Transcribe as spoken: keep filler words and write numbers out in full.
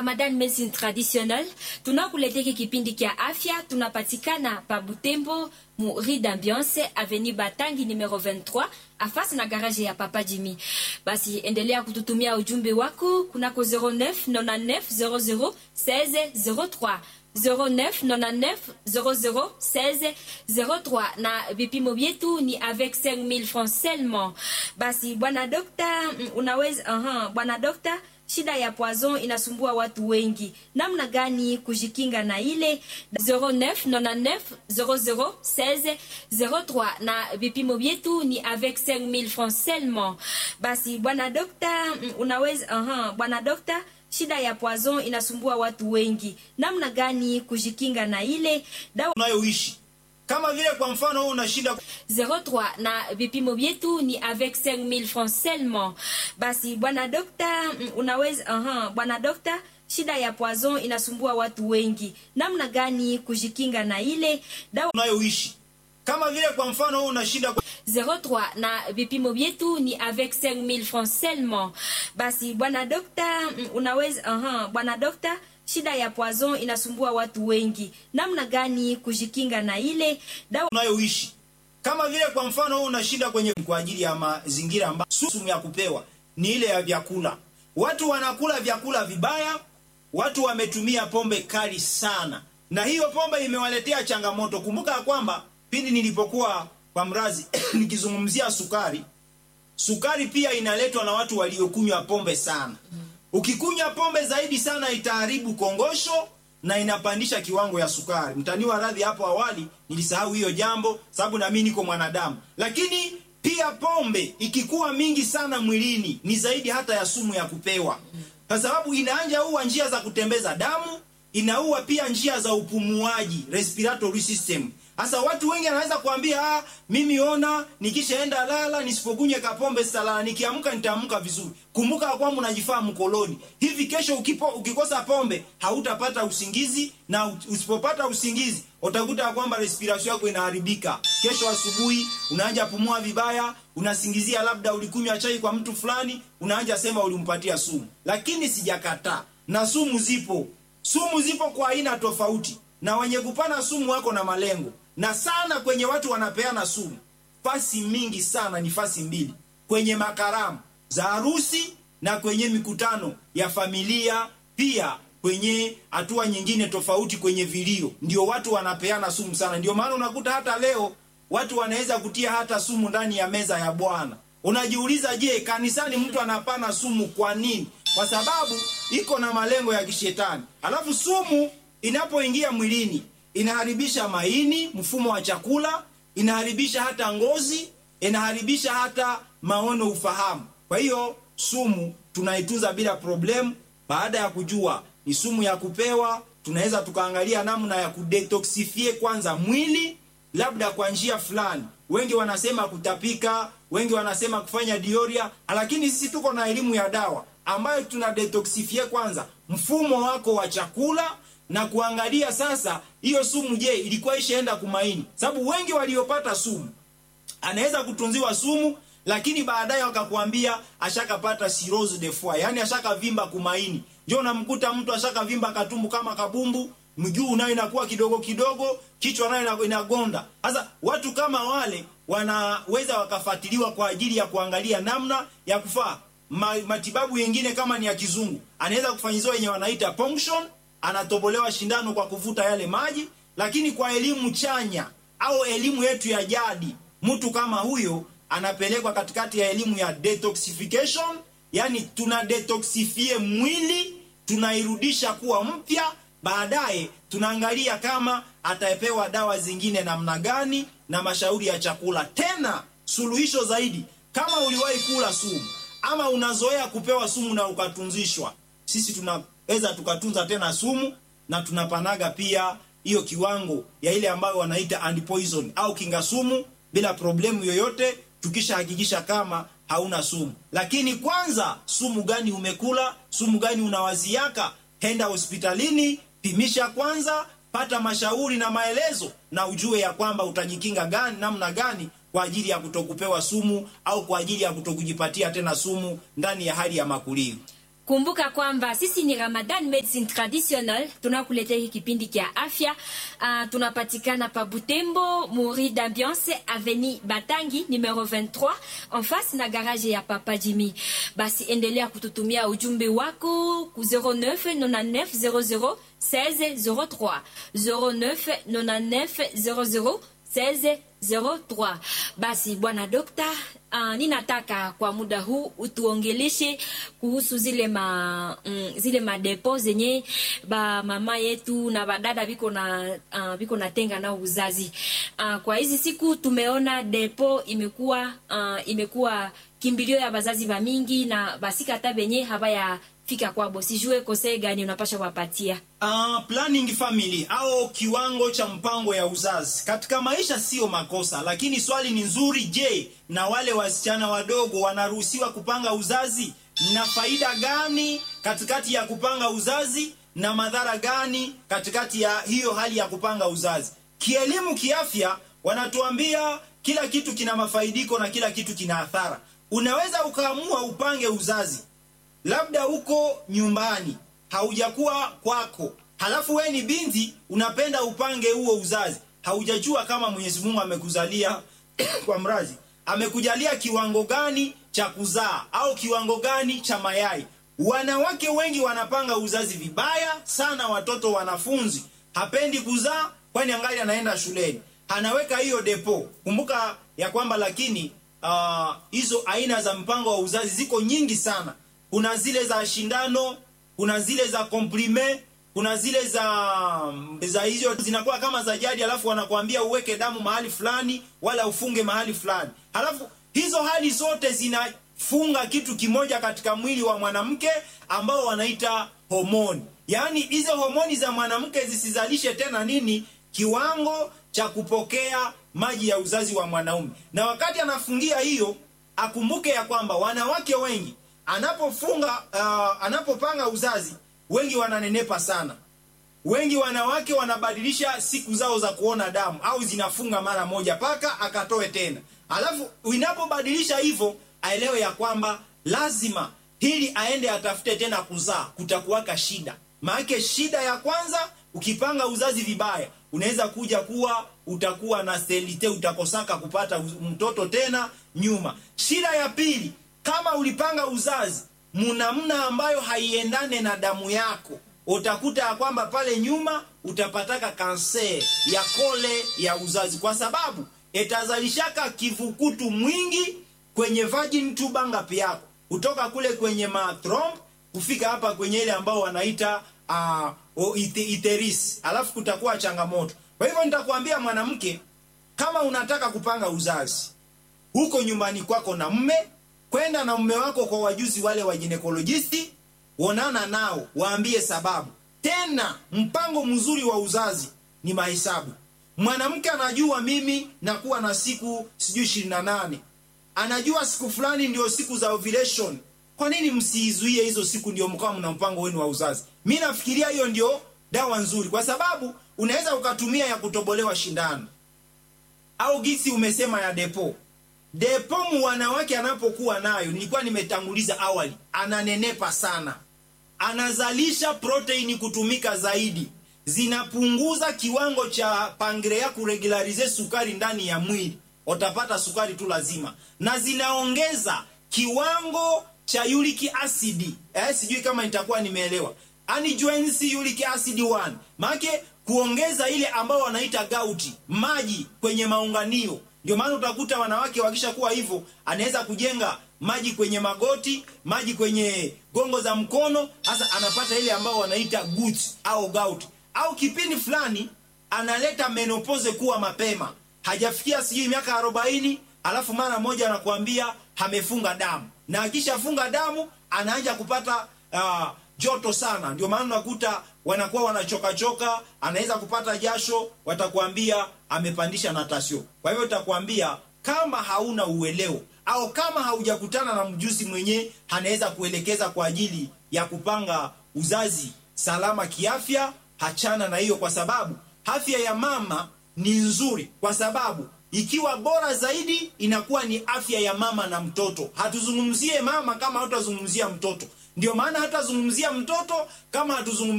Ramadan Medicine Traditional. Tunakuletea kipindi kia afya. Tunapatikana pa Butembo, mu Rue d'Ambiance, Avenue Batangi numero vingt-trois, afasi na garage ya Papa Jimmy. Basi endelea kututumia ujumbe wako kunako zero neuf nonante-neuf zéro zéro seize zéro trois zero neuf nonante-neuf zéro zéro seize zéro trois, na vipimo vyetu ni avec cinq mille francs seulement. Basi bwana dokta, unaweza aha, bwana dokta, shida ya poison inasumbua watu wengi. Namna gani kujikinga na ile? zero neuf nonante-neuf zéro zéro seize zéro trois, na vipimo vyetu ni avec cinq mille francs seulement. Basi bwana dokta, unaweza aha, bwana dokta, shida ya poison inasumbua watu wengi. Namna gani kujikinga na ile? Dawa unayoishi. Kama vile kwa mfano wewe una shida zéro trois, na vipimo vyetu ni avec cinq mille francs seulement. Basi bwana dokta, unaweza aha, bwana dokta, shida ya poison inasumbua watu wengi. Namna gani kujikinga na ile? Dawa unayoishi. Kama vile kwa mfano wewe una shida zéro trois, na vipimo vyetu ni avec cinq mille francs seulement. Basi bwana dokta, unaweza aha, bwana dokta, shida ya poison inasumbua watu wengi. Namna gani kujikinga na ile? Dawa unayoishi. Kama vile kwa mfano wewe una shida kwenye kwa ajili ya mazingira ambayo sumu ya kupewa ni ile ya vyakula. Watu wanakula vyakula vibaya, watu wametumia pombe kali sana. Na hiyo pombe imewaletea changamoto. Kumbuka kwamba pindi nilipokuwa kwa mrazi nikizungumzia sukari, sukari pia inaletwa na watu waliokunywa pombe sana. Ukikunywa pombe zaidi sana itaharibu kongosho na inapandisha kiwango ya sukari. Mtaniwa radhi, hapo awali nilisahau hiyo jambo sababu na mimi niko mwanadamu. Lakini pia pombe ikikuwa mingi sana mwilini ni zaidi hata ya sumu ya kupewa. Kwa sababu inaanja uwa njia za kutembeza damu, inaua pia njia za upumuaji, respiratory system. Hasa watu wengi wanaweza kuambia, ah, mimi ona nikishaenda lala nisipokunywa kapombe salala, nikiamka nitaamka vizuri. Kumbuka kwamba unajifahamu koloni. Hivi kesho ukipo, ukikosa pombe hautapata usingizi, na usipopata usingizi utakuta kwamba respiration yako inaharibika. Kesho asubuhi unaanza pumua vibaya, unasingizia labda ulikunywa chai kwa mtu fulani, unaanza sema ulimpatia sumu. Lakini sijakataa, na sumu zipo. Sumu zipo kwa aina tofauti, na wenye kupana sumu wako na malengo. Na sana kwenye watu wanapeana sumu, fasi mingi sana ni fasi mbili: kwenye makaramu za harusi na kwenye mikutano ya familia, pia kwenye hatua nyingine tofauti kwenye vilio. Ndio watu wanapeana sumu sana. Ndio maana unakuta hata leo watu wanaweza kutia hata sumu ndani ya meza ya Bwana. Unajiuliza, je, kanisani mtu anapana sumu kwa nini? Kwa sababu iko na malengo ya kishetani. Alafu sumu inapoingia mwilini inaharibisha maini, mfumo wa chakula, inaharibisha hata ngozi, inaharibisha hata maono, ufahamu. Kwa hiyo sumu tunaitunza bila problem. Baada ya kujua ni sumu ya kupewa, tunaweza tukaangalia namna ya kudetoxifie kwanza mwili, labda kwa njia fulani. Wengi wanasema kutapika, wengi wanasema kufanya dioria, lakini sisi tuko na elimu ya dawa ambayo tuna detoxifie kwanza mfumo wako wa chakula, na kuangalia sasa hiyo sumu, je, ilikuwa ishaenda kumaini? Sababu wengi waliopata sumu, anaweza kutunziwa sumu lakini baadaye wakakuambia ashakapata cirrhose de foie, yani ashakavimba kumaini. Ndio unamkuta mtu ashakavimba katumbu kama kabumbu, mguu nayo inakuwa kidogo kidogo, kichwa nayo inagonda. Sasa watu kama wale wanaweza wakafuatiliwa kwa ajili ya kuangalia namna ya kufaa matibabu yengine. Kama ni ya kizungu, anaweza kufanyiziwa yenye wanaita ponction, anatobolewa shindano kwa kuvuta yale maji. Lakini kwa elimu chanya au elimu yetu ya jadi, mtu kama huyo anapelekwa katikati ya elimu ya detoxification, yani tuna detoxifie mwili, tunairudisha kuwa mpya. Baadaye tunaangalia kama atapewa dawa zingine namna gani na mashauri ya chakula. Tena suluhisho zaidi, kama uliwahi kula sumu ama unazoea kupewa sumu na ukatunzishwa, sisi tunaweza tukatunza tena sumu, na tunapanaga pia hiyo kiwango ya ile ambayo wanaita antipoison au kinga sumu bila problemu yoyote, tukisha hakikisha kama hauna sumu. Lakini kwanza, sumu gani umekula, sumu gani unawaziaka? Henda hospitalini, pimisha kwanza, pata mashauri na maelezo, na ujue ya kwamba utajikinga gani, namna gani kwa ajili ya kutokupewa sumu au kwa ajili ya kutokujipatia tena sumu ndani ya hali ya makulio. Kumbuka kwamba sisi ni Ramadan Medicine Traditional, tunakuletea hiki kipindi kia afya. Uh, tunapatikana pa Butembo, Muri d'Ambiance, Avenue Batangi numero vingt-trois, en face na garage ya Papa Jimmy. Basi endelea kututumia ujumbe wako ku zero neuf nonante-neuf zero zero seize zero trois, zero neuf nonante-neuf zero zero seize zero trois. Basi bwana dokta, uh, ninataka kwa muda huu utuongeleshe kuhusu zile ma mm, zile madepo zenye ba mama yetu na badada biko na uh, biko na tenga na uzazi. Uh, kwa hizi siku tumeona depo imekuwa uh, imekuwa kimbilio ya bazazi ba mingi na basika hata benye habaya fika kwabo. Sijue kose gani unapasha wapatia? Uh, planning family au kiwango cha mpango ya uzazi katika maisha sio makosa, lakini swali ni nzuri. Je, na wale wasichana wadogo wanaruhusiwa kupanga uzazi? Na faida gani katikati ya kupanga uzazi na madhara gani katikati ya hiyo hali ya kupanga uzazi? Kielimu, kiafya, wanatuambia kila kitu kina mafaidiko na kila kitu kina athara. Unaweza ukaamua upange uzazi, labda uko nyumbani, haujakuwa kwako, halafu we ni binti unapenda upange huo uzazi. Haujajua kama Mwenyezi Mungu amekuzalia kwa mrazi, amekujalia kiwango gani cha kuzaa au kiwango gani cha mayai. Wanawake wengi wanapanga uzazi vibaya sana. Watoto wanafunzi hapendi kuzaa kwani angali anaenda shuleni, anaweka hiyo depo. Kumbuka ya kwamba lakini uh, hizo aina za mpango wa uzazi ziko nyingi sana. Kuna zile za shindano, kuna zile za komplime, kuna zile za za hizo zinakuwa kama za jadi, alafu wanakuambia uweke damu mahali fulani wala ufunge mahali fulani. Alafu hizo hali zote zinafunga kitu kimoja katika mwili wa mwanamke ambao wanaita homoni. Yaani hizo homoni za mwanamke zisizalishe tena nini? Kiwango cha kupokea maji ya uzazi wa mwanaume. Na wakati anafungia hiyo, akumbuke ya kwamba wanawake wengi anapofunga uh, anapopanga uzazi, wengi wananenepa sana. Wengi wanawake wanabadilisha siku zao za kuona damu au zinafunga mara moja paka akatoe tena. Alafu unapobadilisha hivyo, aelewe ya kwamba lazima hili aende atafute tena kuzaa, kutakuwaka shida. Maana shida ya kwanza, ukipanga uzazi vibaya, unaweza kuja kuwa utakuwa na sterilite, utakosaka kupata mtoto tena nyuma. Shida ya pili, kama ulipanga uzazi munamna ambayo haiendane na damu yako, utakuta ya kwamba pale nyuma utapataka kanser ya kole ya uzazi, kwa sababu itazalishaka kivukutu mwingi kwenye virgin tube ngapi yako, kutoka kule kwenye mathromb kufika hapa kwenye ile ambao wanaita uh, iteris. Alafu kutakuwa changamoto. Kwa hivyo nitakwambia mwanamke, kama unataka kupanga uzazi huko nyumbani kwako na mume, kwenda na mume wako kwa wajuzi wale wa gynecologisti, onana nao, waambie sababu. Tena mpango mzuri wa uzazi ni mahesabu. Mwanamke anajua mimi nakuwa na siku sijui ishirini na nane. Anajua siku fulani ndio siku za ovulation. Kwa nini msizuie hizo siku ndio mkao mna mpango wenu wa uzazi? Mimi nafikiria hiyo ndio dawa nzuri, kwa sababu unaweza ukatumia ya kutobolewa shindano au gisi umesema ya depo. Depo wanawake anapokuwa nayo, nilikuwa nimetanguliza awali, ananenepa sana. Anazalisha proteini kutumika zaidi. Zinapunguza kiwango cha pankrea kuregularize sukari ndani ya mwili. Utapata sukari tu lazima. Na zinaongeza kiwango cha uric acid. Eh, sijui kama nitakuwa nimeelewa. Anidjoins uric acid one. Maana kuongeza ile ambao wanaita gauti, maji kwenye maunganio. Ndio maana utakuta wanawake wakisha kuwa hivyo, anaweza kujenga maji kwenye magoti, maji kwenye gongo za mkono, hasa anapata ile ambao wanaita gut au gout. Au kipindi fulani analeta menopause kuwa mapema. Hajafikia sijui miaka arobaini, alafu mara moja anakuambia amefunga damu. Na akishafunga damu anaanza kupata uh, joto sana. Ndio maana unakuta wanakuwa wanachoka choka, anaweza kupata jasho, watakwambia amepandisha natasio. Kwa hivyo utakwambia kama hauna uelewo au kama haujakutana na mjusi mwenye anaweza kuelekeza kwa ajili ya kupanga uzazi salama kiafya, hachana na hiyo, kwa sababu afya ya mama ni nzuri, kwa sababu ikiwa bora zaidi inakuwa ni afya ya mama na mtoto. Hatuzungumzie mama kama hatuzungumzia mtoto. Ndio maana hata zungumzia mtoto kama hatuzungumzia